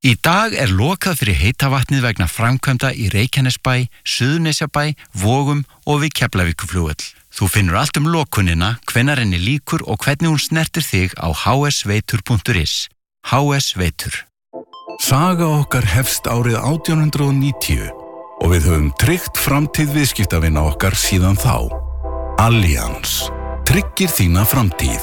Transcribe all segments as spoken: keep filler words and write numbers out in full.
Í dag er lokað fyrir heita vatnið vegna framkvæmda í Reykjanesbæ, Suðurnesjabæ, Vogum og við Keflavíkurflugvöll. Þú finnur allt um lokunina, hvenær henni lýkur og hvernig hún snertir þig á h s veitur punktur is. H S Veitur. Saga okkar hefst árið átján hundrað níutíu og við höfum tryggt framtíð viðskiptavina okkar síðan þá. Allianz tryggir þína framtíð.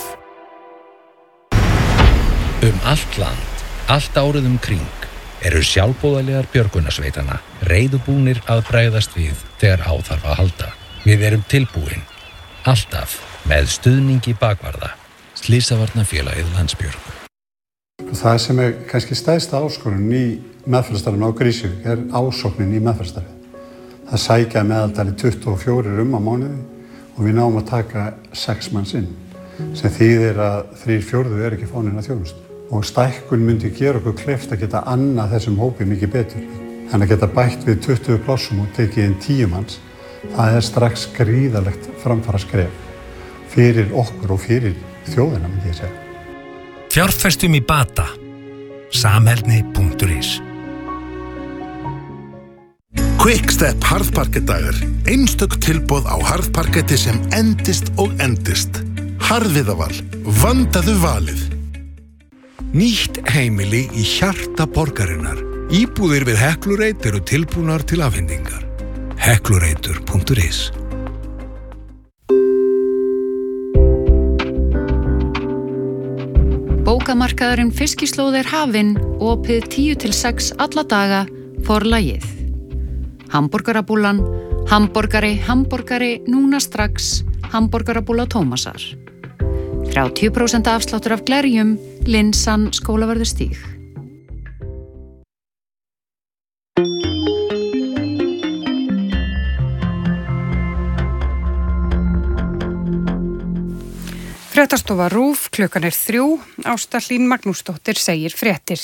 Um allt land, allt árið um kring, eru sjálfboðaliðar björgunarsveitanna reiðubúnir að bregðast við þegar á þarf að halda. Við erum tilbúin, alltaf með stuðningi bakvarða. Slysavarnafélagið Landsbjörg. Það sem er kannski stærsta áskorun í meðferðarstarfinu á Grísvík er ásóknin í meðferðarstarfið. Það sækja meðaltali tuttugu og fjórir um á mánuði og við náum að taka sex manns inn, sem þýðir að þrír fjórðu er ekki fáninn að þjónustu. Og stækkun myndi gera okkur kleift að geta annað þessum hópi mikið betur. En að geta bætt við tuttugu plássum og tekið inn tíu manns, það er strax gríðarlegt framfara skref fyrir okkur og fyrir þjóðina, myndi ég segja. Fjárfestum í bata. Samheldni punktur is. Quickstep harðparkettdagar. Einstök tilboð á harðparketti sem endist og endist. Harðviðaval. Vandaðu valið. Nýtt heimili í hjarta borgarinnar. Íbúðir við Heklureit eru tilbúnar til afhendingar. Heklureitur punktur is. Bókamarkaðurinn Fiskislóð er hafinn, opið tíu til sex alla daga, Forlagið. Hamborgarabúlan, hamborgari, hamborgari, núna strax, hamborgarabúla Tómasar. þrjátíu prósent afsláttur af glerjum, linsan Skólavörðustíg. Fréttastofa RÚV, klukkan er þrjú, Ásta Hlín Magnúsdóttir segir fréttir.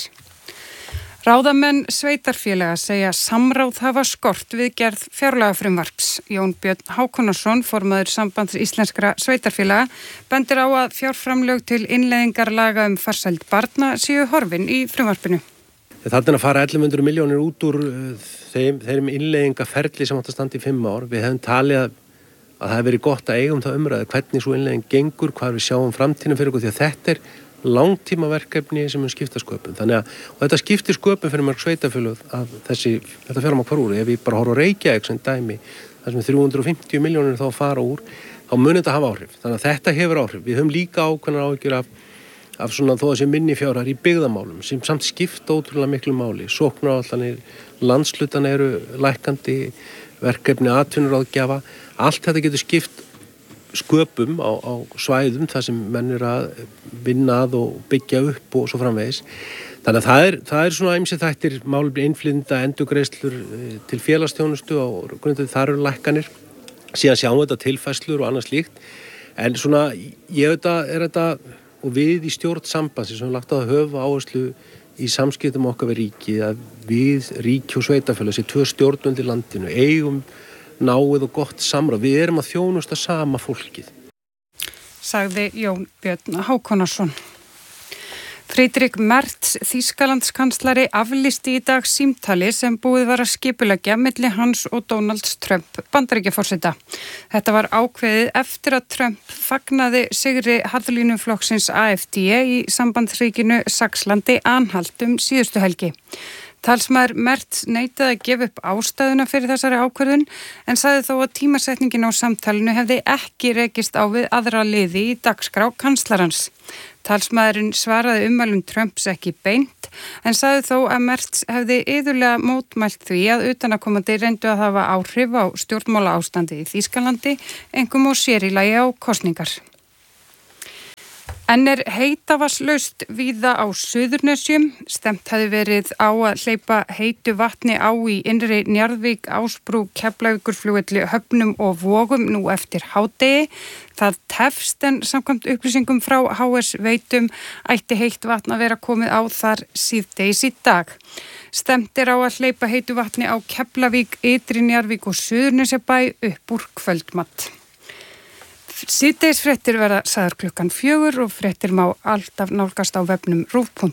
Ráðamenn sveitarfélaga segja samráð hafa skort við gerð fjárlagafrumvarps. Jón Björn Hákonarson, formaður Sambands íslenskra sveitarfélaga, bendir á að fjárframlög til innleiðingar laga um farsæld barna séu horfin í frumvarpinu. Þarna að fara ellefu hundruð milljónir út úr þeim, þeim innleiðingaferli sem átt að standa í fimm ár. Við hefum talið að að það hefur verið gott að eiga um það umræðu hvernig svo innleiðing gengur, hvað við sjáum framtíðina fyrir okkur, því að þetta er langtímaverkefni sem mun skipta sköpum. Þannig að og þetta skiptir sköpum fyrir mörg sveitafélög að þessi, þetta fjármagn fara úr. Ef við bara horfum á Reykjavík sem dæmi, þar sem þrjú hundruð og fimmtíu milljónir þá fara úr, þá mun þetta hafa áhrif. Þannig að þetta hefur áhrif. Við höfum líka ákveðnar áhyggjur af, af svona þó að sé minni fjárhæðir í byggðamálum sem samt skipta ótrúlega miklu máli. Sóknaráætlanir, landshlutan eru lækkandi, verkefni atvinnuráðgjafa. Allt þetta getur skipt sköpum á, á svæðum þar sem menn er að vinna að og byggja upp og svo framvegis. Þannig að það er, það er svona ýmsir þættir, málefni innflytjenda, endurgreiðslur til félagsþjónustu og grundvallið þar eru lækkanir. Síðan sjáum við þetta tilfærslur og annað slíkt. En svona, ég veit að er þetta, og við í stjórn sambandsins sem við lagt á að höfa áherslu í samskiptum okkar við ríkið, að við ríki og sveitafélag, þessi tvö stjórnvöld í landinu, eigum náið og gott samráð. Við erum að þjónusta sama fólkið. Sagði Jón Björn Hákonarson. Friedrich Merz, Þýskalandskanslari, aflýsti í dag símtali sem búið var að skipuleggja milli hans og Donalds Trump Bandaríkjaforseta. Þetta var ákveðið eftir að Trump fagnaði sigri harðlínuflokksins A F D í sambandsríkinu Saxlandi Anhalt um síðustu helgi. Talsmaður Merz neitaði að gefa upp ástæðuna fyrir þessari ákvörðun en sagði þó að tímasetningin á samtalinu hefði ekki rekist á við aðra liði í dagskrá kanslarans. Talsmaðurinn svaraði ummælum Trumps ekki beint en sagði þó að Merz hefði iðulega mótmælt því að utanaðkomandi reyndu að hafa áhrif á stjórnmála ástandi í Þýskalandi, einkum og sér í lagi á kosningar. En er heitavatnslaust víða á Suðurnesjum. Stemt hefði verið á að hleypa heitu vatni á í innri Njarðvík, Ásbrú, Keflavíkurflugvelli, Höfnum og Vogum nú eftir hádegi. Það tefst en samkvæmt upplýsingum frá H S Veitum ætti heitt vatn að vera komið á þar síðdegis í dag. Stemt er á að hleypa heitu vatni á Keflavík, Ytri Njarðvík og Suðurnesjabæ upp úr kvöldmatt. Síðdegisfréttir verða sagðar klukkan fjögur og fréttir má alltaf nálgast á vefnum rúv punktur is.